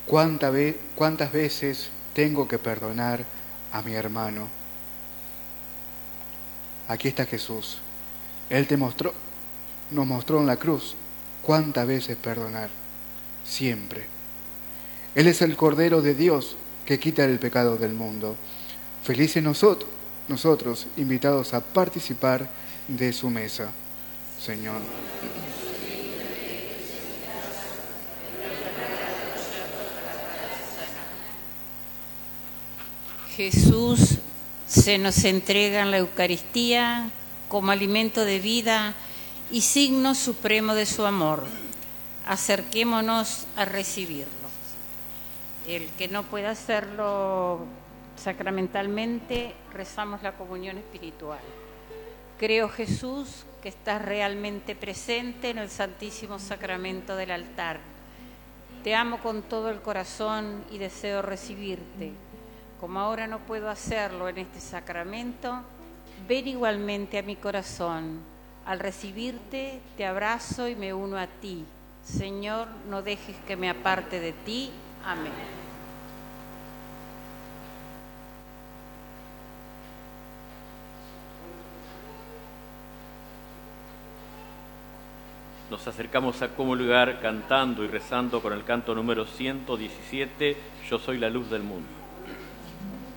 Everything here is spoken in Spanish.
¿Cuántas veces tengo que perdonar a mi hermano? Aquí está Jesús. Él nos mostró en la cruz cuántas veces perdonar. Siempre. Él es el Cordero de Dios que quita el pecado del mundo. Felices nosotros invitados a participar de su mesa. Señor. Jesús se nos entrega en la Eucaristía como alimento de vida y signo supremo de su amor. Acerquémonos a recibirlo. El que no pueda hacerlo sacramentalmente, rezamos la comunión espiritual. Creo, Jesús, que estás realmente presente en el Santísimo Sacramento del altar. Te amo con todo el corazón y deseo recibirte. Como ahora no puedo hacerlo en este sacramento, ven igualmente a mi corazón. Al recibirte, te abrazo y me uno a ti. Señor, no dejes que me aparte de ti. Amén. Nos acercamos a comulgar cantando y rezando con el canto número 117, Yo soy la luz del mundo.